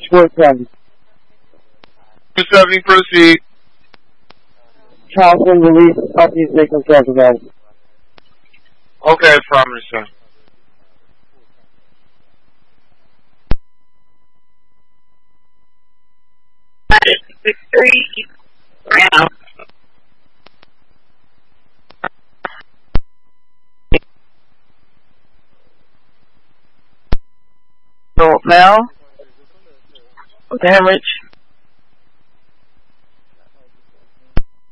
270. 270, proceed. Charleston, release, upbeat, make themselves available. Okay, affirmative, sir. Round. Mel. Damage.